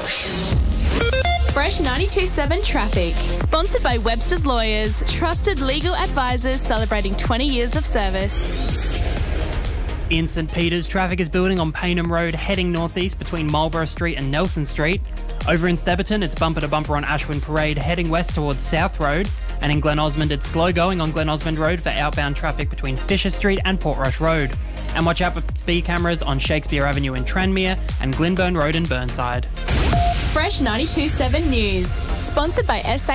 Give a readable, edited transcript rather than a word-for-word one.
Fresh 92.7 Traffic. Sponsored by Webster's Lawyers, trusted legal advisors celebrating 20 years of service. In St Peters, traffic is building on Paynham Road heading northeast between Marlborough Street and Nelson Street. Over in Theberton, it's bumper to bumper on Ashwin Parade heading west towards South Road. And in Glen Osmond, it's slow going on Glen Osmond Road for outbound traffic between Fisher Street and Portrush Road. And watch out for speed cameras on Shakespeare Avenue in Tranmere and Glenburn Road in Burnside. Fresh 92.7 News. Sponsored by SA